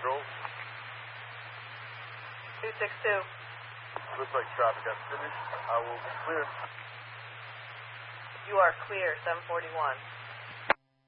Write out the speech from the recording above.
Control. 262. Looks like traffic has finished. I will be clear. You are clear, 741.